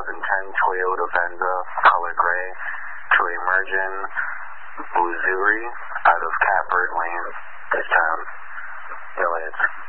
Toyota Venza, color gray, to Emerging Missouri out of Catbird Lane, this town. Aliens.